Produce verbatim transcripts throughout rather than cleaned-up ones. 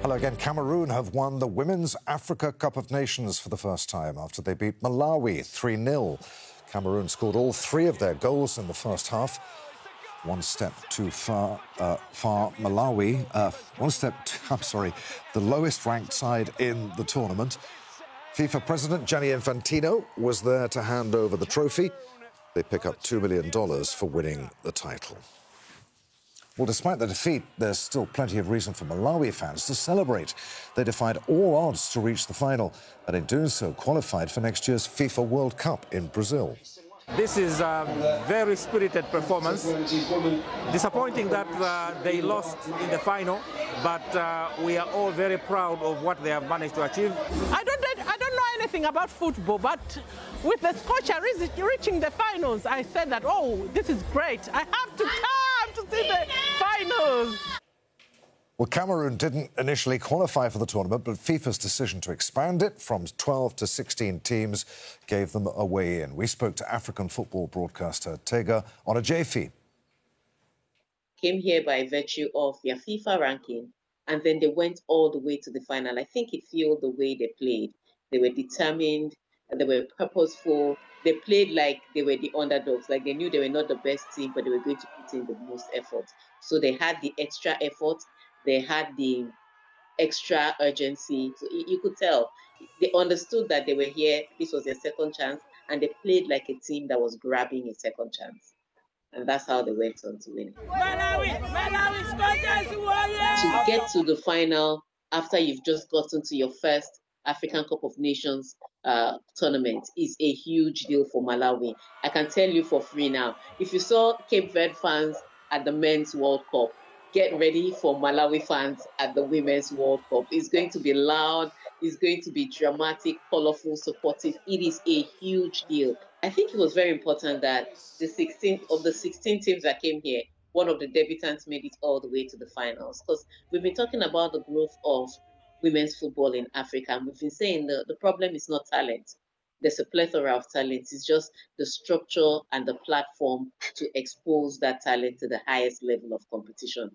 Hello again. Cameroon have won the Women's Africa Cup of Nations for the first time after they beat Malawi three nil. Cameroon scored all three of their goals in the first half. One step too far, uh, far Malawi. Uh, one step, too, I'm sorry, the lowest-ranked side in the tournament. FIFA President Gianni Infantino was there to hand over the trophy. They pick up two million dollars for winning the title. Well, despite the defeat, there's still plenty of reason for Malawi fans to celebrate. They defied all odds to reach the final, and in doing so, qualified for next year's FIFA World Cup in Brazil. This is a very spirited performance. Disappointing that uh, they lost in the final, but uh, we are all very proud of what they have managed to achieve. I don't, I don't know anything about football, but with the Scotia reaching the finals, I said that, oh, this is great. I have to come to see the finals. Well, Cameroon didn't initially qualify for the tournament, but FIFA's decision to expand it from twelve to sixteen teams gave them a way in. We spoke to African football broadcaster Tega Onajefi. Came here by virtue of their FIFA ranking, and then they went all the way to the final. I think it fueled the way they played. They were determined, they were purposeful. They played like they were the underdogs, like they knew they were not the best team, but they were going to put in the most effort. So they had the extra effort. They had the extra urgency. So you could tell they understood that they were here. This was their second chance, and they played like a team that was grabbing a second chance. And that's how they went on to win. Malawi, Malawi, to get to the final after you've just gotten to your first African Cup of Nations uh, tournament is a huge deal for Malawi. I can tell you for free now. If you saw Cape Verde fans at the Men's World Cup, get ready for Malawi fans at the Women's World Cup. It's going to be loud. It's going to be dramatic, colorful, supportive. It is a huge deal. I think it was very important that the sixteen of the sixteen teams that came here, one of the debutants made it all the way to the finals. Because we've been talking about the growth of women's football in Africa, and we've been saying the, the problem is not talent. There's a plethora of talent. It's just the structure and the platform to expose that talent to the highest level of competition.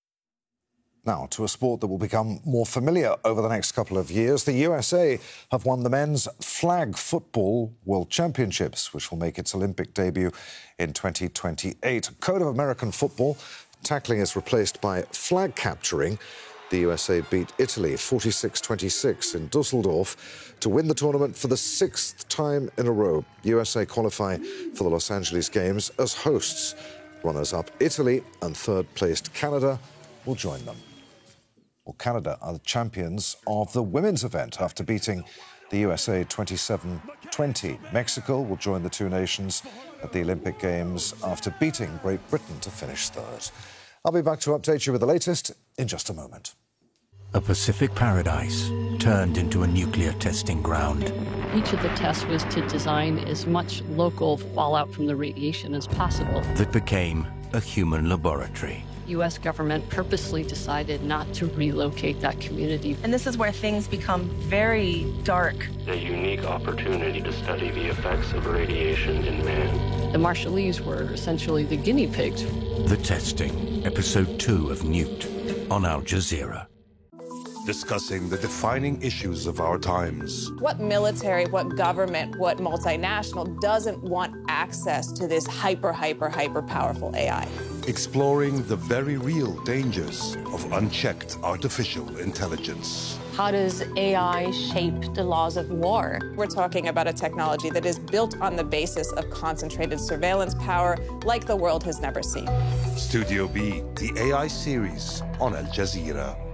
Now, to a sport that will become more familiar over the next couple of years, the U S A have won the men's flag football World Championships, which will make its Olympic debut in twenty twenty-eight. Code of American football, tackling is replaced by flag capturing. The U S A beat Italy forty-six twenty-six in Dusseldorf to win the tournament for the sixth time in a row. U S A qualify for the Los Angeles Games as hosts. Runners-up Italy and third-placed Canada will join them. Well, Canada are the champions of the women's event after beating the U S A twenty-seven twenty. Mexico will join the two nations at the Olympic Games after beating Great Britain to finish third. I'll be back to update you with the latest in just a moment. A Pacific paradise turned into a nuclear testing ground. Each of the tests was to design as much local fallout from the radiation as possible. That became a human laboratory. U S government purposely decided not to relocate that community. And this is where things become very dark. A unique opportunity to study the effects of radiation in man. The Marshallese were essentially the guinea pigs. The Testing, episode two of Newt, on Al Jazeera. Discussing the defining issues of our times. What military, what government, what multinational doesn't want access to this hyper, hyper, hyper powerful A I? Exploring the very real dangers of unchecked artificial intelligence. How does A I shape the laws of war? We're talking about a technology that is built on the basis of concentrated surveillance power like the world has never seen. Studio B, the A I series on Al Jazeera.